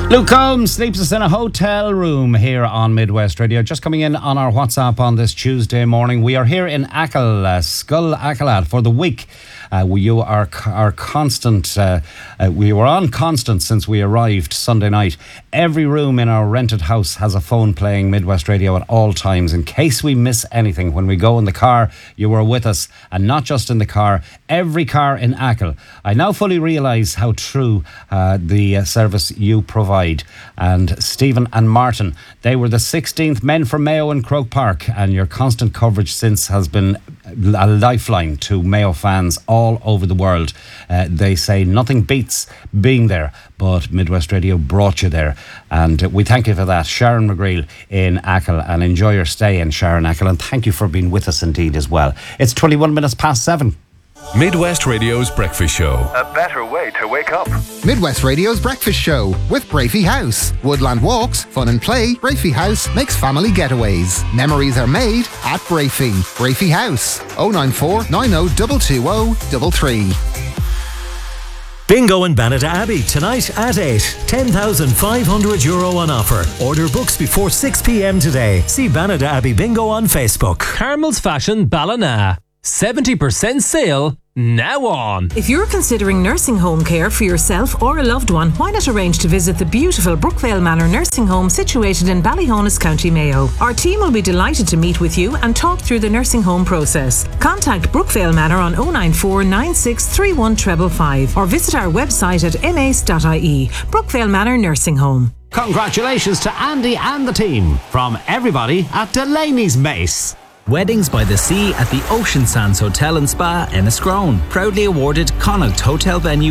Luke Combs sleeps us in a hotel room here on Midwest Radio. Just coming in on our WhatsApp on this Tuesday morning. We are here in Achill, Schull Achill for the week. You are our constant. We were on constant since we arrived Sunday night. Every room in our rented house has a phone playing Midwest Radio at all times. In case we miss anything, when we go in the car, you were with us. And not just in the car, every car in Achill. I now fully realise how true the service you provide. And Stephen and Martin, they were the 16th men from Mayo and Croke Park, and your constant coverage since has been a lifeline to Mayo fans all over the world. They say nothing beats being there, but Midwest Radio brought you there, and we thank you for that. Sharon McGreal in Achill, and enjoy your stay in Sharon Achill, and thank you for being with us indeed as well. It's 21 minutes past 7. Midwest Radio's Breakfast Show. A better way to wake up. Midwest Radio's Breakfast Show with Brafey House. Woodland walks, fun and play. Brafey House makes family getaways. Memories are made at Brafey. Brafey House. 094 90 220 33. Bingo in Banata Abbey tonight at 8. €10,500 on offer. Order books before 6 p.m. today. See Banata Abbey Bingo on Facebook. Carmel's Fashion Ballina. 70% sale now on. If you're considering nursing home care for yourself or a loved one, why not arrange to visit the beautiful Brookvale Manor nursing home situated in Ballyhonus, County Mayo. Our team will be delighted to meet with you and talk through the nursing home process. Contact Brookvale Manor on 094 9631 555 or visit our website at mace.ie. Brookvale Manor Nursing Home. Congratulations to Andy and the team from everybody at Delaney's Mace. Weddings by the Sea at the Ocean Sands Hotel and Spa, Enniscrone. Proudly awarded Connacht Hotel Venue